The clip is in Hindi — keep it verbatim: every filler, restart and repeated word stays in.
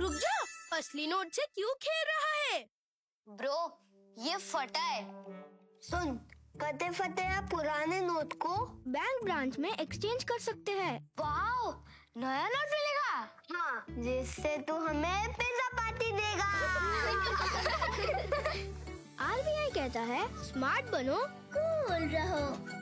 रुक जा, असली नोट से क्यों खेल रहा है? ब्रो, ये फटा है। सुन, कते फटे या पुराने नोट को बैंक ब्रांच में एक्सचेंज कर सकते हैं। वाओ, नया नोट मिलेगा। हाँ, जिससे तू हमें पिज्जा पार्टी देगा। आर बी आई कहता है, स्मार्ट बनो, कूल रहो।